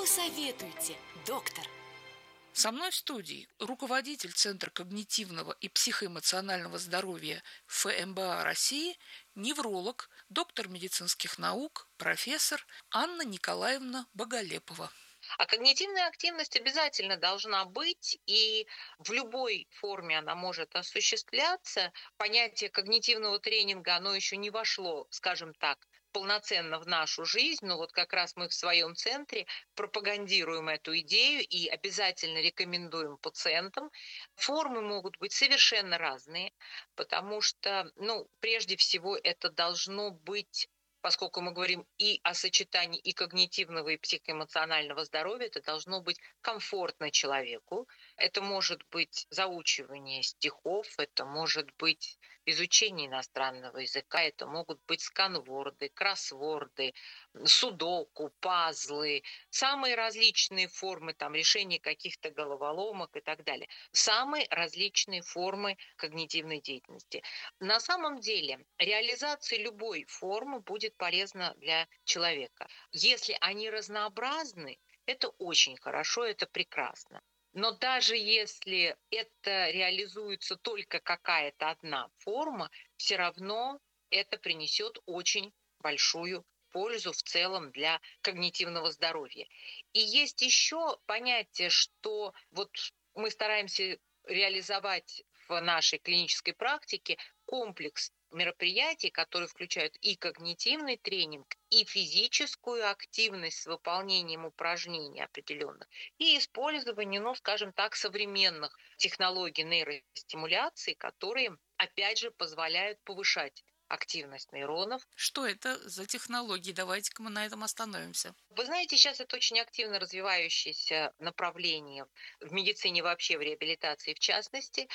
посоветуете, доктор? Со мной в студии руководитель Центра когнитивного и психоэмоционального здоровья ФМБА России, невролог, доктор медицинских наук, профессор Анна Николаевна Боголепова. А когнитивная активность обязательно должна быть, и в любой форме она может осуществляться. Понятие когнитивного тренинга, оно еще не вошло, скажем так, полноценно в нашу жизнь, но вот как раз мы в своем центре пропагандируем эту идею и обязательно рекомендуем пациентам. Формы могут быть совершенно разные, потому что, прежде всего, это должно быть. Поскольку мы говорим и о сочетании и когнитивного, и психоэмоционального здоровья, это должно быть комфортно человеку. Это может быть заучивание стихов, это может быть изучение иностранного языка, это могут быть сканворды, кроссворды, судоку, пазлы, самые различные формы решения каких-то головоломок и так далее. Самые различные формы когнитивной деятельности. На самом деле реализация любой формы будет полезна для человека. Если они разнообразны, это очень хорошо, это прекрасно. Но даже если это реализуется только какая-то одна форма, все равно это принесет очень большую пользу в целом для когнитивного здоровья. И есть еще понятие, что вот мы стараемся реализовать в нашей клинической практике комплекс мероприятий, которые включают и когнитивный тренинг, и физическую активность с выполнением упражнений определенных, и использование, скажем так, современных технологий нейростимуляции, которые, опять же, позволяют повышать активность нейронов. Что это за технологии? Давайте-ка мы на этом остановимся. Вы знаете, сейчас это очень активно развивающееся направление в медицине вообще, в реабилитации в частности.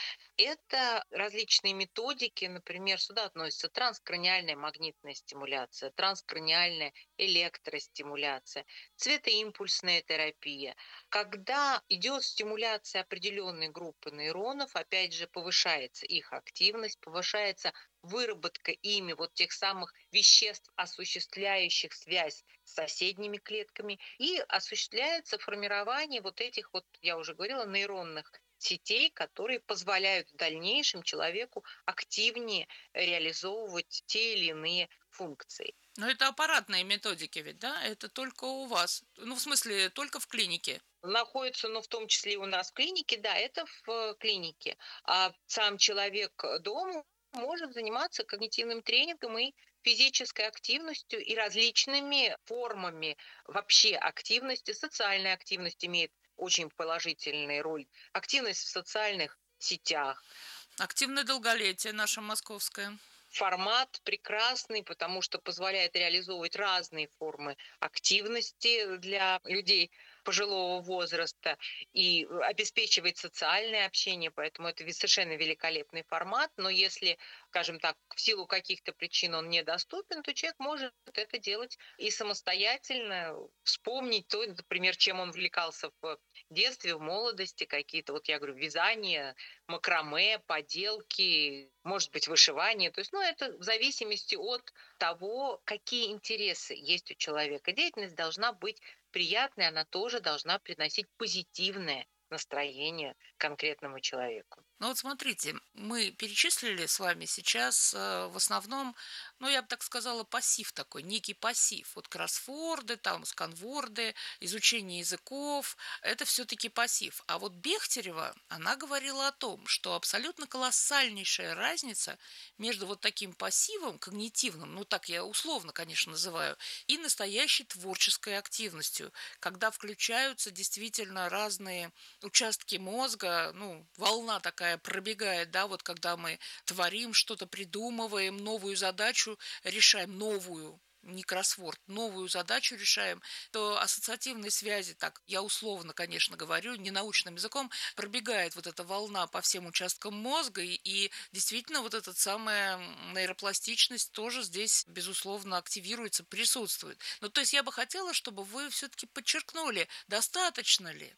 Это различные методики, например, сюда относятся транскраниальная магнитная стимуляция, транскраниальная электростимуляция, цветоимпульсная терапия. Когда идет стимуляция определенной группы нейронов, опять же, повышается их активность, повышается выработка ими вот тех самых веществ, осуществляющих связь с соседними клетками, и осуществляется формирование вот этих вот, я уже говорила, нейронных сетей, которые позволяют в дальнейшем человеку активнее реализовывать те или иные функции. Но это аппаратные методики ведь, да? Это только у вас. В смысле, только в клинике. Находится, в том числе и у нас в клинике, да, это в клинике. А сам человек дома может заниматься когнитивным тренингом и физической активностью и различными формами вообще активности. Социальная активность имеет очень положительную роль. Активность в социальных сетях. Активное долголетие наше московское. Формат прекрасный, потому что позволяет реализовывать разные формы активности для людей пожилого возраста и обеспечивает социальное общение, поэтому это совершенно великолепный формат. Но если, скажем так, в силу каких-то причин он недоступен, то человек может это делать и самостоятельно, вспомнить то, например, чем он увлекался в детстве, в молодости, какие-то, я говорю, вязание, макраме, поделки, может быть, вышивание. То есть, это в зависимости от того, какие интересы есть у человека. Деятельность должна быть приятной, она тоже должна приносить позитивное настроение конкретному человеку. Смотрите, мы перечислили с вами сейчас в основном, я бы так сказала, пассив такой, некий пассив. Вот кроссворды, сканворды, изучение языков, это все-таки пассив. А вот Бехтерева, она говорила о том, что абсолютно колоссальнейшая разница между вот таким пассивом, когнитивным, так я условно, конечно, называю, и настоящей творческой активностью, когда включаются действительно разные участки мозга, волна такая пробегает, когда мы творим, что-то придумываем, новую задачу решаем, новую, не кроссворд, новую задачу решаем, то ассоциативные связи, так я условно, конечно, говорю, не научным языком, пробегает вот эта волна по всем участкам мозга, и действительно вот эта самая нейропластичность тоже здесь, безусловно, активируется, присутствует. То есть я бы хотела, чтобы вы все-таки подчеркнули, достаточно ли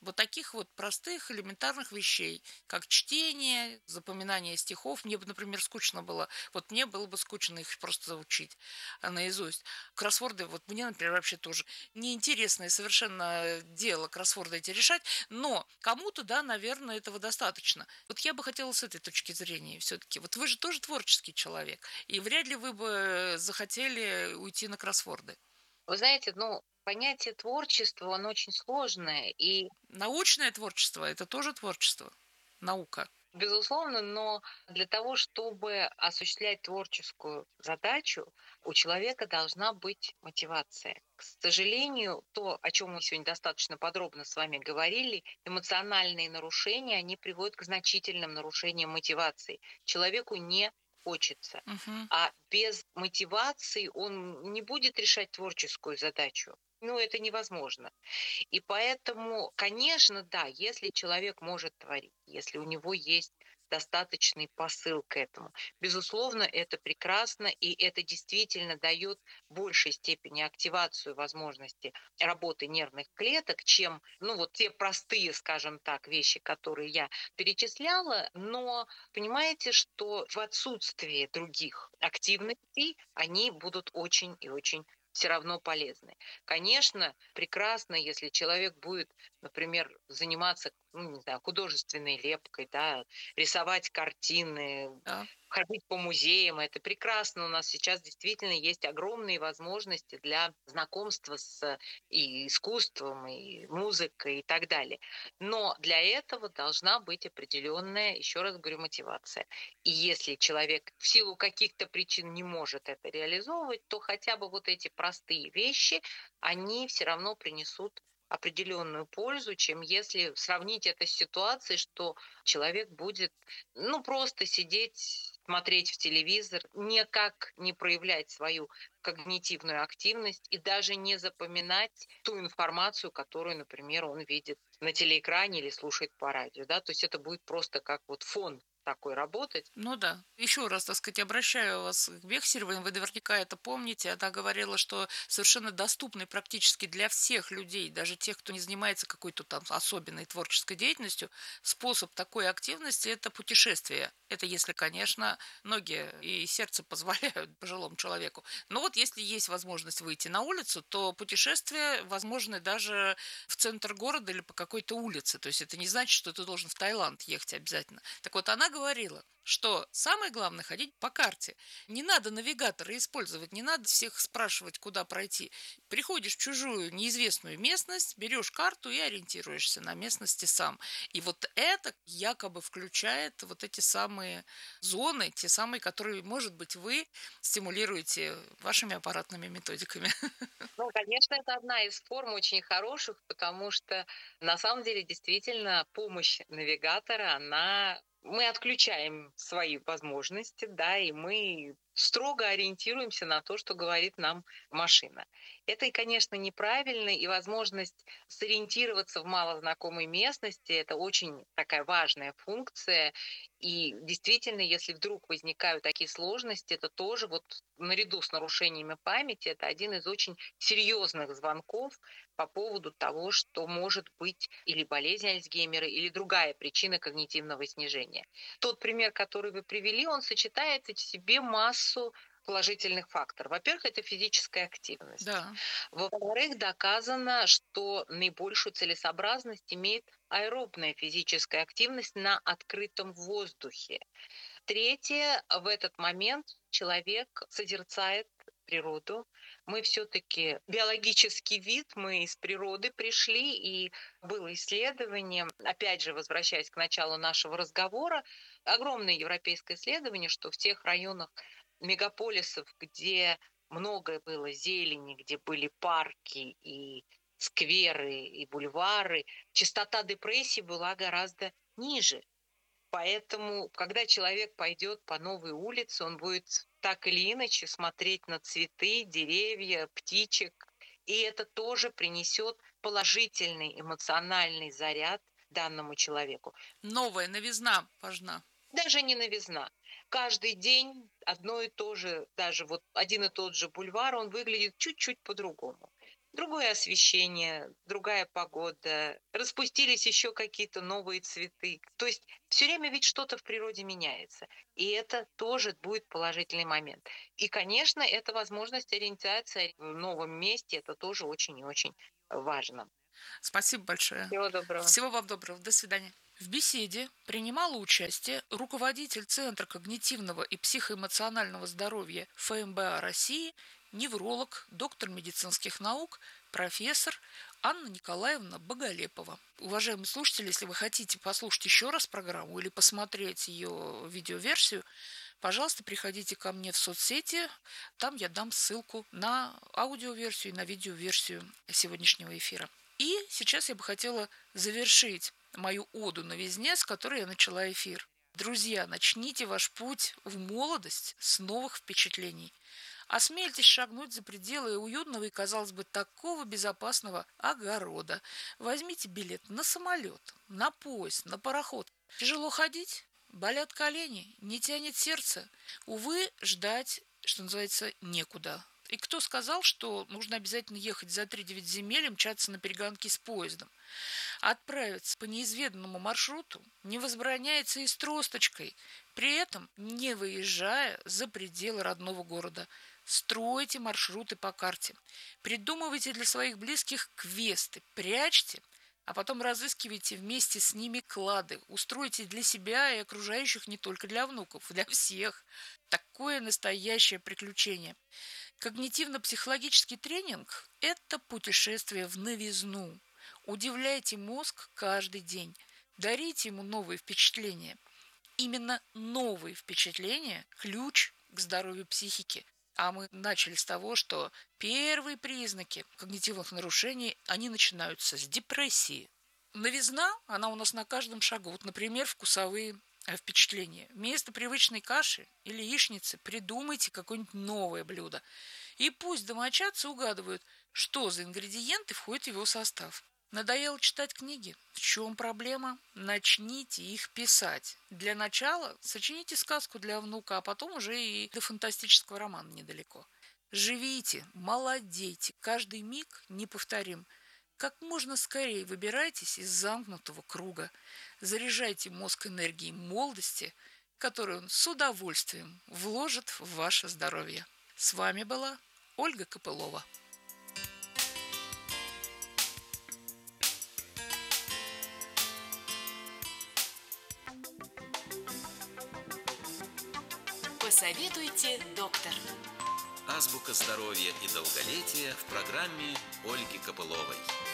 Вот таких вот простых, элементарных вещей, как чтение, запоминание стихов. Мне бы, например, скучно было. Вот мне было бы скучно их просто учить наизусть. Кроссворды, вот мне, например, вообще тоже неинтересное совершенно дело кроссворды эти решать, но кому-то, да, наверное, этого достаточно. Вот я бы хотела с этой точки зрения все-таки. Вот вы же тоже творческий человек, и вряд ли вы бы захотели уйти на кроссворды. Вы знаете, ну, понятие творчества, оно очень сложное, и Научное творчество– это тоже творчество, наука. безусловно, но для того, чтобы осуществлять творческую задачу, у человека должна быть мотивация. К сожалению, то, о чем мы сегодня достаточно подробно с вами говорили, эмоциональные нарушения, они приводят к значительным нарушениям мотивации. Человеку не хочется. Мгм. А без мотивации он не будет решать творческую задачу. Ну, это невозможно. И поэтому, конечно, да, если человек может творить, если у него есть достаточный посыл к этому, безусловно, это прекрасно, и это действительно дает в большей степени активацию возможности работы нервных клеток, чем, ну, вот те простые, скажем так, вещи, которые я перечисляла, но понимаете, что в отсутствии других активностей они будут очень и очень все равно полезны. Конечно, прекрасно, если человек будет, например, заниматься, ну, не знаю, художественной лепкой, да, рисовать картины, Да. ходить по музеям. Это прекрасно. У нас сейчас действительно есть огромные возможности для знакомства с и искусством, и музыкой, и так далее. Но для этого должна быть определенная, еще раз говорю, мотивация. И если человек в силу каких-то причин не может это реализовывать, то хотя бы вот эти простые вещи, они все равно принесут определенную пользу, чем если сравнить это с ситуацией, что человек будет, ну, просто сидеть, смотреть в телевизор, никак не проявлять свою когнитивную активность и даже не запоминать ту информацию, которую, например, он видит на телеэкране или слушает по радио, да, то есть это будет просто как вот фон такой работать. Ну да. Еще раз, так сказать, обращаю вас к Бехтеревой, вы наверняка это помните. Она говорила, что совершенно доступный практически для всех людей, даже тех, кто не занимается какой-то там особенной творческой деятельностью, способ такой активности– это путешествие. Это если, конечно, ноги и сердце позволяют пожилому человеку. Но вот если есть возможность выйти на улицу, то путешествия возможны даже в центр города или по какой-то улице. То есть это не значит, что ты должен в Таиланд ехать обязательно. Так вот, она говорила, что самое главное ходить по карте. Не надо навигаторы использовать, не надо всех спрашивать, куда пройти. Приходишь в чужую неизвестную местность, берешь карту и ориентируешься на местности сам. И вот это якобы включает вот эти самые зоны, те самые, которые, может быть, вы стимулируете вашими аппаратными методиками. Ну, конечно, это одна из форм очень хороших, потому что на самом деле действительно помощь навигатора, она мы отключаем свои возможности, да, и мы строго ориентируемся на то, что говорит нам машина. Это, и, конечно, неправильно, и возможность сориентироваться в малознакомой местности– это очень такая важная функция. И действительно, если вдруг возникают такие сложности, это тоже вот наряду с нарушениями памяти, это один из очень серьезных звонков по поводу того, что может быть или болезнь Альцгеймера, или другая причина когнитивного снижения. Тот пример, который вы привели, он сочетает в себе массу положительных факторов. Во-первых, это физическая активность. Да. Во-вторых, доказано, что наибольшую целесообразность имеет аэробная физическая активность на открытом воздухе. Третье, в этот момент человек созерцает природу. Мы все-таки биологический вид, мы из природы пришли, и было исследование, опять же, возвращаясь к началу нашего разговора, огромное европейское исследование, что в тех районах мегаполисов, где много было зелени, где были парки и скверы и бульвары, частота депрессии была гораздо ниже. Поэтому, когда человек пойдет по новой улице, он будет так или иначе смотреть на цветы, деревья, птичек, и это тоже принесет положительный эмоциональный заряд данному человеку. Новая новизна важна. Даже не новизна. Каждый день одно и то же, даже вот один и тот же бульвар, он выглядит чуть-чуть по-другому. другое освещение, другая погода, распустились еще какие-то новые цветы. То есть все время ведь что-то в природе меняется. И это тоже будет положительный момент. И, конечно, это возможность ориентации в новом месте. Это тоже очень и очень важно. Спасибо большое. Всего доброго. Всего вам доброго. До свидания. В беседе принимала участие руководитель Центра когнитивного и психоэмоционального здоровья ФМБА России, невролог, доктор медицинских наук, профессор Анна Николаевна Боголепова. Уважаемые слушатели, если вы хотите послушать еще раз программу или посмотреть ее видеоверсию, пожалуйста, приходите ко мне в соцсети, там я дам ссылку на аудиоверсию и на видеоверсию сегодняшнего эфира. И сейчас я бы хотела завершить мою оду новизне, с которой я начала эфир. Друзья, начните ваш путь в молодость с новых впечатлений. Осмельтесь шагнуть за пределы уютного и, казалось бы, такого безопасного огорода. Возьмите билет на самолет, на поезд, на пароход. Тяжело ходить? Болят колени? Не тянет сердце? Увы, ждать, что называется, некуда. И кто сказал, что нужно обязательно ехать за 3-9 земель и мчаться на перегонки с поездом? Отправиться по неизведанному маршруту не возбраняется и с тросточкой, при этом не выезжая за пределы родного города. Стройте маршруты по карте, придумывайте для своих близких квесты, прячьте, а потом разыскивайте вместе с ними клады, устройте для себя и окружающих не только для внуков, для всех. Такое настоящее приключение. Когнитивно-психологический тренинг – это путешествие в новизну. Удивляйте мозг каждый день, дарите ему новые впечатления. Именно новые впечатления – ключ к здоровью психики. А мы начали с того, что первые признаки когнитивных нарушений, они начинаются с депрессии. Новизна, она у нас на каждом шагу. Вот, например, вкусовые впечатления. Вместо привычной каши или яичницы придумайте какое-нибудь новое блюдо. И пусть домочадцы угадывают, что за ингредиенты входят в его состав. Надоело читать книги? В чем проблема? Начните их писать. Для начала сочините сказку для внука, а потом уже и до фантастического романа недалеко. Живите, молодейте, каждый миг неповторим. Как можно скорее выбирайтесь из замкнутого круга. Заряжайте мозг энергией молодости, которую он с удовольствием вложит в ваше здоровье. С вами была Ольга Копылова. Посоветуйте, доктор. Азбука здоровья и долголетия в программе Ольги Копыловой.